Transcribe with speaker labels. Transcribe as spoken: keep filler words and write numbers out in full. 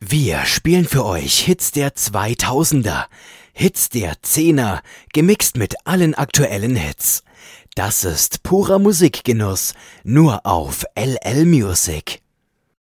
Speaker 1: Wir spielen für euch Hits der zweitausender, Hits der Zehner, gemixt mit allen aktuellen Hits. Das ist purer Musikgenuss, nur auf L L Music.